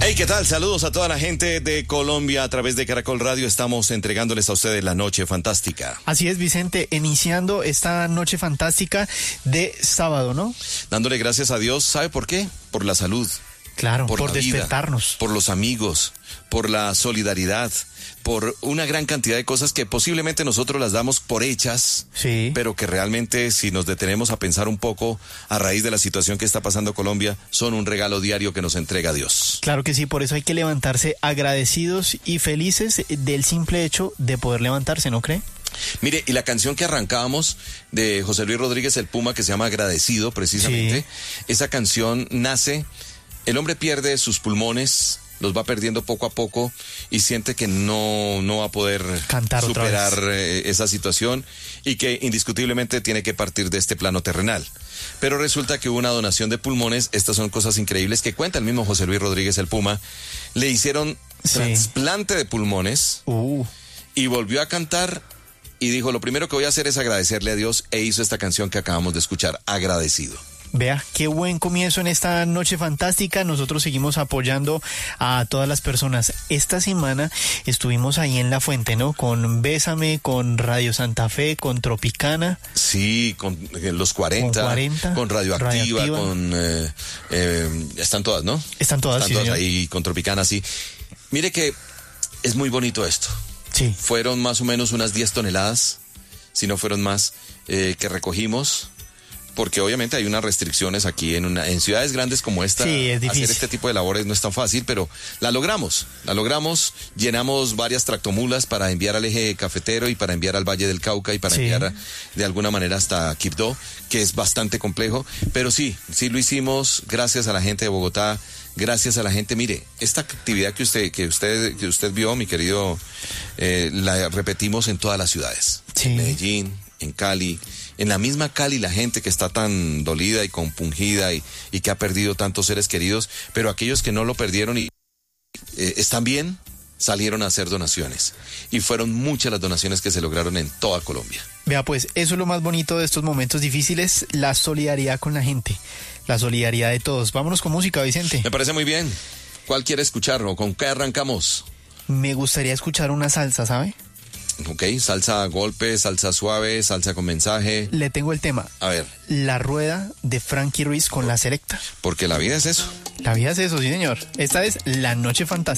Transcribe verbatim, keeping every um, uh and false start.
Hey, ¿qué tal? Saludos a toda la gente de Colombia a través de Caracol Radio. Estamos entregándoles a ustedes la noche fantástica. Así es, Vicente, iniciando esta noche fantástica de sábado, ¿no? Dándole gracias a Dios, ¿sabe por qué? Por la salud. Claro, por, por la vida, despertarnos. Por los amigos, por la solidaridad, por una gran cantidad de cosas que posiblemente nosotros las damos por hechas, sí, pero que realmente, si nos detenemos a pensar un poco a raíz de la situación que está pasando Colombia, son un regalo diario que nos entrega Dios. Claro que sí, por eso hay que levantarse agradecidos y felices del simple hecho de poder levantarse, ¿no cree? Mire, y la canción que arrancábamos de José Luis Rodríguez el Puma, que se llama Agradecido, precisamente, sí. Esa canción nace, el hombre pierde sus pulmones, los va perdiendo poco a poco y siente que no, no va a poder cantar superar eh, esa situación y que indiscutiblemente tiene que partir de este plano terrenal. Pero resulta que hubo una donación de pulmones, estas son cosas increíbles que cuenta el mismo José Luis Rodríguez el Puma, le hicieron sí. trasplante de pulmones uh. y volvió a cantar y dijo, lo primero que voy a hacer es agradecerle a Dios, e hizo esta canción que acabamos de escuchar, Agradecido. Vea, qué buen comienzo en esta noche fantástica. Nosotros seguimos apoyando a todas las personas. Esta semana estuvimos ahí en La Fuente, ¿no? Con Bésame, con Radio Santa Fe, con Tropicana. Sí, con los cuarenta, con, cuarenta, con Radioactiva, Radioactiva. con... Eh, eh, están todas, ¿no? Están todas, Están sí, todas señor. ahí, con Tropicana, sí. Mire que es muy bonito esto. Sí. Fueron más o menos unas diez toneladas, si no fueron más, eh, que recogimos. Porque obviamente hay unas restricciones aquí en una en ciudades grandes como esta. Sí, es difícil. Hacer este tipo de labores no es tan fácil, pero la logramos, la logramos, llenamos varias tractomulas para enviar al eje cafetero y para enviar al Valle del Cauca y para sí. enviar de alguna manera hasta Quibdó, que es bastante complejo, pero sí, sí lo hicimos gracias a la gente de Bogotá, gracias a la gente. Mire, esta actividad que usted que usted que usted vio, mi querido, eh, la repetimos en todas las ciudades, sí. en Medellín, en Cali. En la misma Cali, la gente que está tan dolida y compungida y, y que ha perdido tantos seres queridos, pero aquellos que no lo perdieron y eh, están bien, salieron a hacer donaciones. Y fueron muchas las donaciones que se lograron en toda Colombia. Vea, pues eso es lo más bonito de estos momentos difíciles, la solidaridad con la gente, la solidaridad de todos. Vámonos con música, Vicente. Me parece muy bien. ¿Cuál quiere escuchar o con qué arrancamos? Me gustaría escuchar una salsa, ¿sabe? Ok, salsa a golpe, salsa suave, salsa con mensaje. Le tengo el tema. A ver. La rueda de Frankie Ruiz con La Selecta. Porque la vida es eso. La vida es eso, sí, señor. Esta es La Noche Fantástica.